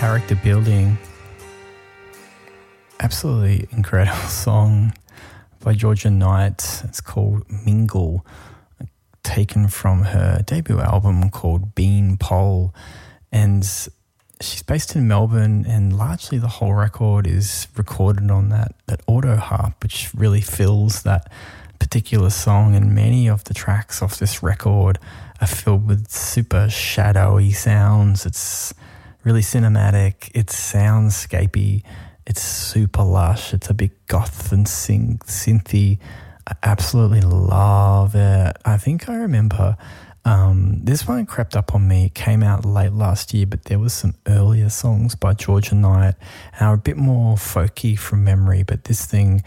character building. Absolutely incredible song by Georgia Knight. It's called Mingle, taken from her debut album called Beanpole. And she's based in Melbourne, and largely the whole record is recorded on that auto harp, which really fills that particular song. And many of the tracks off this record are filled with super shadowy sounds. It's really cinematic, it's soundscapey, it's super lush, it's a bit goth and synthy. I absolutely love it. I think I remember this one crept up on me. It came out late last year, but there was some earlier songs by Georgia Knight and are a bit more folky from memory. But this thing,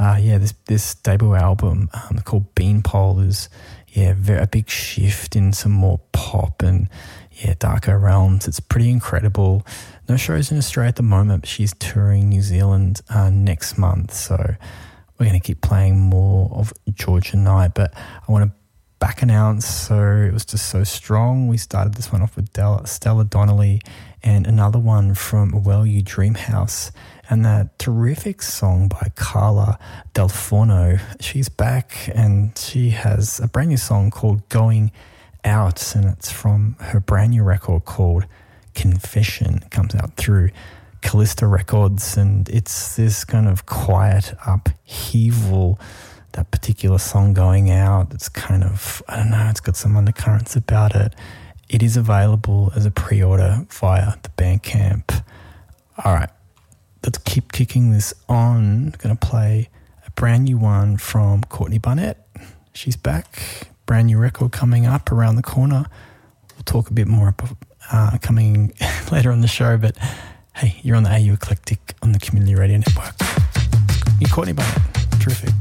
this debut album called Beanpole is a big shift in some more pop and darker realms. It's pretty incredible. No shows in Australia at the moment, but she's touring New Zealand next month, so we're going to keep playing more of Georgia Knight. But I want to back announce, so it was just so strong. We started this one off with Stella Donnelly and another one from Well You Dreamhouse, and that terrific song by Carla Del Forno. She's back and she has a brand new song called Going Out, and it's from her brand new record called Confession. It comes out through Callista Records, and it's this kind of quiet upheaval, that particular song Going Out. It's kind of, I don't know, it's got some undercurrents about it. It is available as a pre-order via the Bandcamp. All right, let's keep kicking this on. I'm going to play a brand new one from Courtney Barnett. She's back. Brand new record coming up around the corner. We'll talk a bit more coming later on the show, but hey, you're on the AU Eclectic on the Community Radio Network. You're Courtney Barnett.